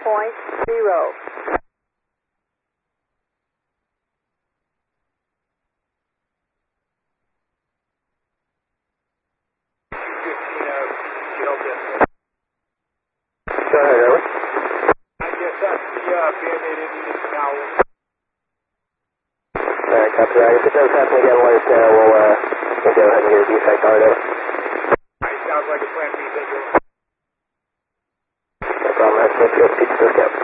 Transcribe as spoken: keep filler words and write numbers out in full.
point zero. Go ahead, Ellie. I guess that's the uh, band-aid incident now. Alright, copy that. If it does happen again, let us know. We'll, uh, we'll go ahead and get a defect on it. Alright, sounds like a plan B. Thank you. No problem. That's good. Good. Good.